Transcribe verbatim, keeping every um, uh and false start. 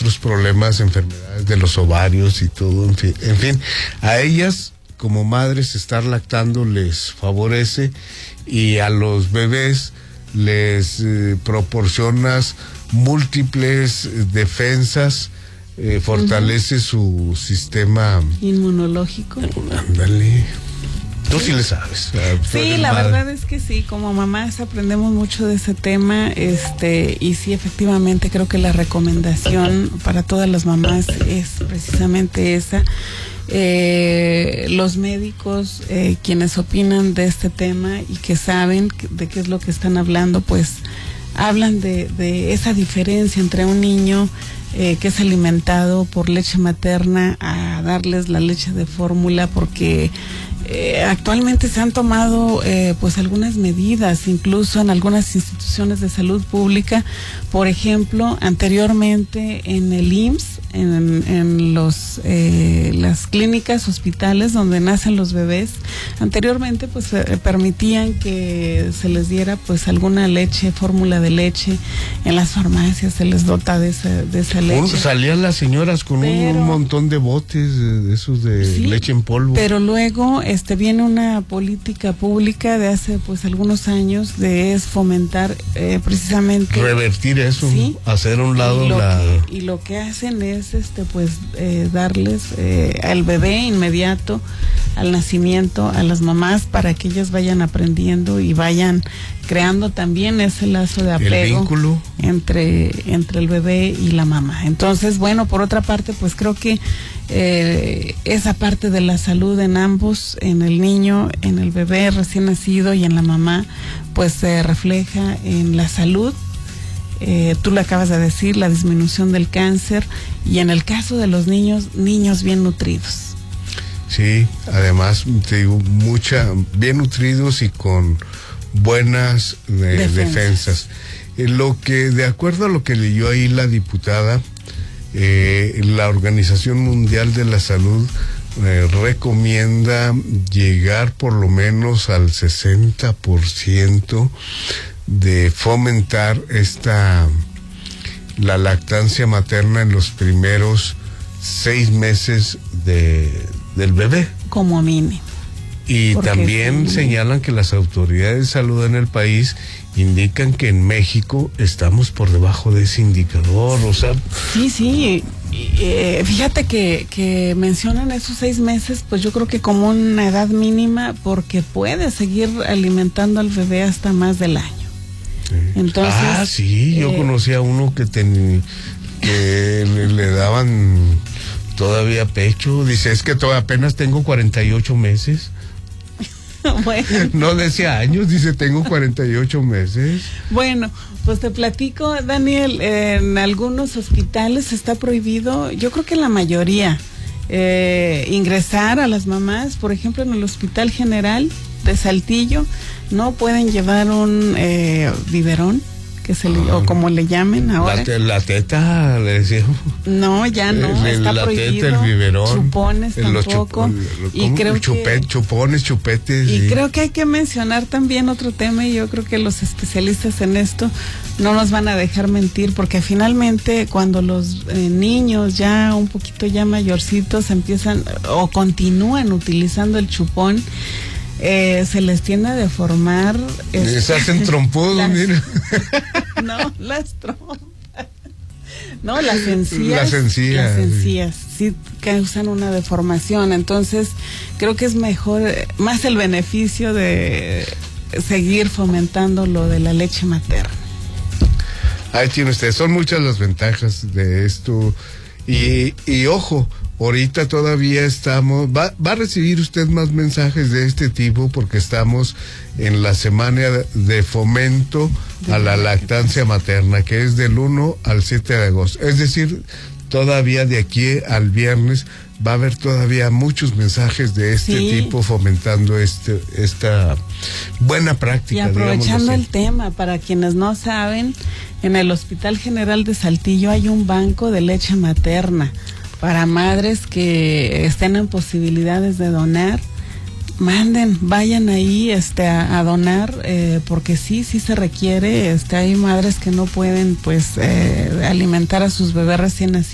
otros problemas, enfermedades de los ovarios y todo, en fin, en fin, a ellas como madres estar lactando les favorece, y a los bebés les eh, proporcionas múltiples eh, defensas, eh, fortalece uh-huh. su sistema inmunológico. Ándale. Tú sí le sabes. Sí, la madre. verdad es que sí, como mamás aprendemos mucho de ese tema, este, y sí, efectivamente creo que la recomendación para todas las mamás es precisamente esa. Eh, los médicos, eh, quienes opinan de este tema y que saben de qué es lo que están hablando, pues hablan de, de esa diferencia entre un niño eh, que es alimentado por leche materna a darles la leche de fórmula, porque Eh, actualmente se han tomado eh, pues algunas medidas, incluso en algunas instituciones de salud pública. Por ejemplo, anteriormente en el I M S S, en, en los eh, las clínicas, hospitales donde nacen los bebés, anteriormente pues eh, permitían que se les diera pues alguna leche, fórmula de leche. En las farmacias se les dota de esa, de esa leche. Salían las señoras con pero, un montón de botes de esos de sí, leche en polvo. Pero luego este viene una política pública de hace pues algunos años de es fomentar eh, precisamente revertir eso, ¿sí? Hacer a un lado y lo la que, y lo que hacen es este pues eh, darles eh, al bebé inmediato al nacimiento a las mamás para que ellas vayan aprendiendo y vayan creando también ese lazo de apego, el vínculo entre entre el bebé y la mamá. Entonces, bueno, por otra parte, pues creo que eh, esa parte de la salud en ambos, en el niño, en el bebé recién nacido y en la mamá, pues se refleja en la salud. Eh, tú lo acabas de decir, la disminución del cáncer, y en el caso de los niños, niños bien nutridos. Sí, además te digo, mucha, bien nutridos y con buenas eh, defensas. defensas. Eh, lo que, de acuerdo a lo que leyó ahí la diputada, eh, la Organización Mundial de la Salud eh, recomienda llegar por lo menos al sesenta por ciento de fomentar esta la lactancia materna en los primeros seis meses de del bebé. Como mínimo. Y porque también sí, señalan que las autoridades de salud en el país indican que en México estamos por debajo de ese indicador, o sea... Sí, sí, eh, fíjate que, que mencionan esos seis meses, pues yo creo que como una edad mínima, porque puede seguir alimentando al bebé hasta más del año. Sí. Entonces, ah, sí, yo eh, conocía a uno que, ten, que le, le daban todavía pecho, dice, es que todavía apenas tengo cuarenta y ocho meses. Bueno. No decía años, dice tengo cuarenta y ocho meses. Bueno, pues te platico, Daniel, en algunos hospitales está prohibido, yo creo que en la mayoría, eh, ingresar a las mamás. Por ejemplo, en el Hospital General de Saltillo no pueden llevar un eh, biberón, que se le, ah, o como le llamen ahora. La, te, la teta, le decíamos. No, ya no, el, está la prohibido. Teta, el biberón. Chupones los tampoco. Chup, y creo chupet, que, chupones, chupetes. Y, y creo que hay que mencionar también otro tema, y yo creo que los especialistas en esto no nos van a dejar mentir, porque finalmente cuando los eh, niños ya un poquito ya mayorcitos empiezan o continúan utilizando el chupón, Eh, se les tiende a deformar. Eh, se hacen trompudos, las, mira. No, las trompas. No, las encías. Las encías. Las encías sí causan una deformación. Entonces, creo que es mejor, más el beneficio de seguir fomentando lo de la leche materna. Ahí tiene usted, son muchas las ventajas de esto. Y, y ojo, ahorita todavía estamos, va, va a recibir usted más mensajes de este tipo, porque estamos en la semana de fomento a la lactancia materna, que es del uno al siete de agosto. Es decir, todavía de aquí al viernes va a haber todavía muchos mensajes de este sí. tipo fomentando este esta buena práctica. Y aprovechando el tema, para quienes no saben, en el Hospital General de Saltillo hay un banco de leche materna para madres que estén en posibilidades de donar. Manden, vayan ahí este a, a donar, eh, porque sí, sí se requiere. Este, hay madres que no pueden pues eh, alimentar a sus bebés recién nacidos.